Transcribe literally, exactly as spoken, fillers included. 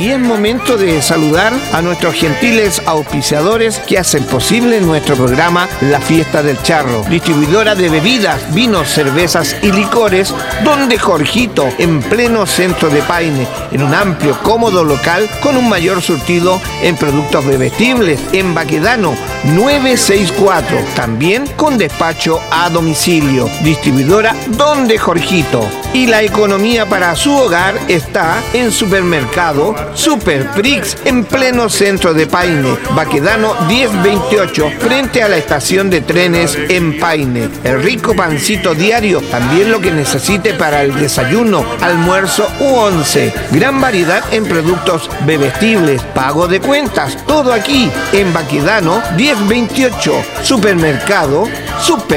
Y es momento de saludar a nuestros gentiles auspiciadores que hacen posible nuestro programa La Fiesta del Charro, distribuidora de bebidas, vinos, cervezas y licores, donde Jorgito, en pleno centro de Paine, en un amplio, cómodo local con un mayor surtido en productos bebestibles, en Baquedano nueve seis cuatro, también con despacho a domicilio, distribuidora donde Jorgito. Y la economía para su hogar está en Supermercado Super Prix, en pleno centro de Paine, Baquedano diez veintiocho, frente a la estación de trenes en Paine. El rico pancito diario, también lo que necesite para el desayuno, almuerzo u once. Gran variedad en productos bebestibles, pago de cuentas, todo aquí en Baquedano diez veintiocho. Supermercado Super